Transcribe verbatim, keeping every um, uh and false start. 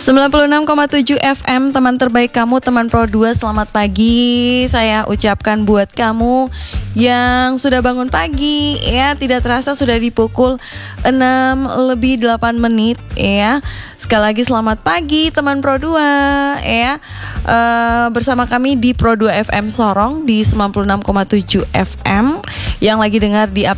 sembilan puluh enam koma tujuh F M, teman terbaik kamu, teman Pro dua. Selamat pagi saya ucapkan buat kamu yang sudah bangun pagi ya. Tidak terasa sudah di pukul enam lebih delapan menit ya. Sekali lagi selamat pagi teman Pro dua ya. uh, Bersama kami di Pro dua F M Sorong di sembilan puluh enam koma tujuh F M, yang lagi dengar di